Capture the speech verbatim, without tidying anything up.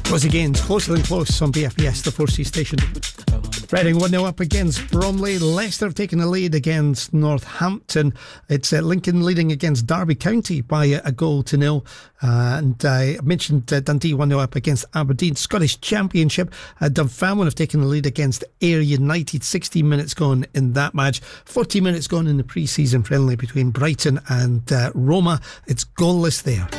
Close again, closer than close on B F P S, the four C station. Reading one nil up against Bromley. Leicester have taken the lead against Northampton. It's uh, Lincoln leading against Derby County by a, a goal to nil. Uh, and I mentioned uh, Dundee one nil up against Aberdeen. Scottish Championship, uh, Dunfermline have taken the lead against Ayr United. sixteen minutes gone in that match. forty minutes gone in the pre-season friendly between Brighton and uh, Roma. It's goalless there.